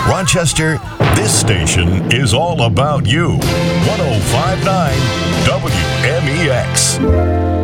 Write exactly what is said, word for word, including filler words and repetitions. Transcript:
Rochester, this station is all about you. one oh five point nine W M E X.